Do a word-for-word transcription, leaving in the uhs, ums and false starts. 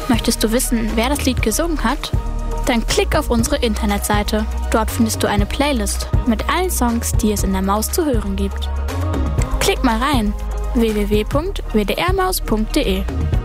Möchtest du wissen, wer das Lied gesungen hat? Dann klick auf unsere Internetseite. Dort findest du eine Playlist mit allen Songs, die es in der Maus zu hören gibt. Klick mal rein: w w w punkt w d r maus punkt d e.